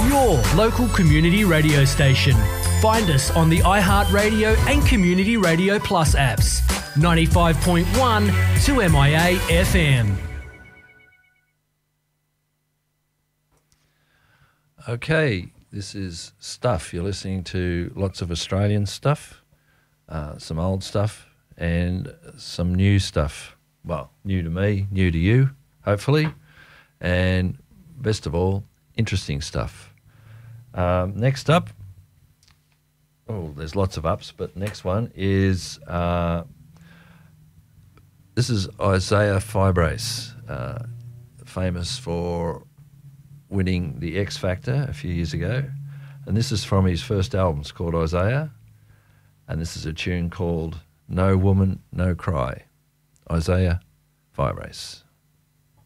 your local community radio station. Find us on the iHeartRadio and Community Radio Plus apps. 95.1 2MIA FM. Okay, this is Stuff. You're listening to lots of Australian stuff, some old stuff, and some new stuff. Well, new to me, new to you, hopefully, and best of all, interesting stuff. Next up, there's lots of ups, but next one is this is Isaiah Fibrace, famous for winning the X Factor a few years ago, and this is from his first album. It's called Isaiah, and this is a tune called No Woman, No Cry. Isaiah Fibrace.